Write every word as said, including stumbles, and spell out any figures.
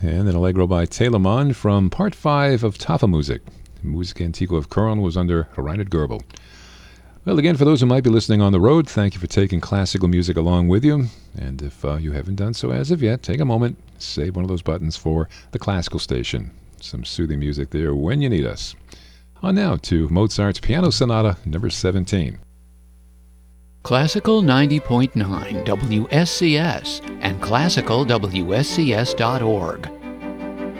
and an Allegro by Telemann from Part five of Tafelmusik. Musica Antiqua of Köln was under Reinhard Goebel. Well, again, for those who might be listening on the road, thank you for taking classical music along with you. And if uh, you haven't done so as of yet, take a moment, save one of those buttons for the classical station. Some soothing music there when you need us. On now to Mozart's Piano Sonata number seventeen. Classical ninety point nine W S C S and classical W S C S dot org